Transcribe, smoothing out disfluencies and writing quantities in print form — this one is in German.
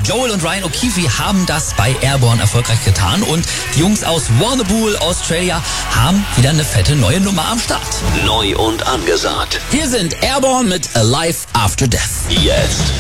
Joel und Ryan O'Keefe haben das bei Airborne erfolgreich getan und die Jungs aus Warrnambool, Australia, haben wieder eine fette neue Nummer am Start. Neu und angesagt. Hier sind Airborne mit Alive After Death. Jetzt.